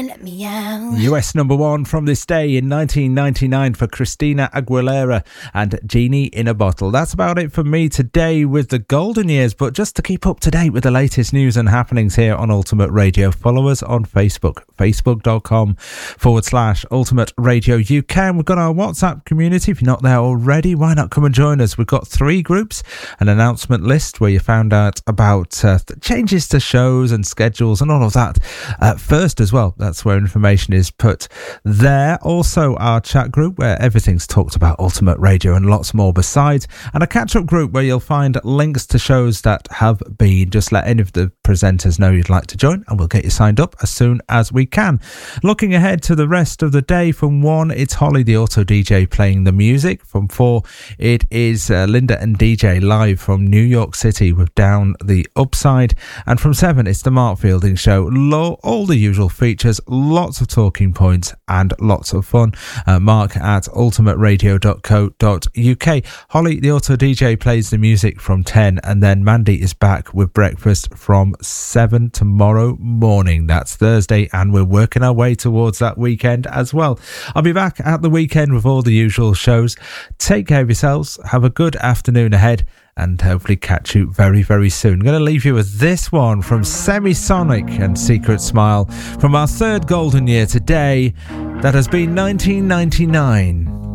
let me out. US number one from this day in 1999 for Christina Aguilera and Genie in a Bottle. That's about it for me today with the golden years, but just to keep up to date with the latest news and happenings here on Ultimate Radio, follow us on Facebook, facebook.com/Ultimate Radio UK. And we've got our WhatsApp community. If you're not there already, why not come and join us? We've got 3 groups, an announcement list where you found out about changes to shows and schedules and all of that first as well. That's where information is put there. Also our chat group where everything's talked about Ultimate Radio and lots more besides, and a catch-up group where you'll find links to shows that have been. Just let any of the presenters know you'd like to join and we'll get you signed up as soon as we can. Looking ahead to the rest of the day, from 1 it's Holly the Auto DJ playing the music. From 4 it is Linda and DJ live from New York City with Down the Upside, and from 7 it's the Mark Fielding Show. All the usual features, lots of talking points and lots of fun. Mark at ultimateradio.co.uk. Holly the Auto DJ plays the music from 10, and then Mandy is back with breakfast from 7 tomorrow morning. That's Thursday, and we're working our way towards that weekend as well. I'll be back at the weekend with all the usual shows. Take care of yourselves, have a good afternoon ahead, and hopefully catch you very, very soon. I'm going to leave you with this one from Semisonic and Secret Smile from our third golden year today. That has been 1999.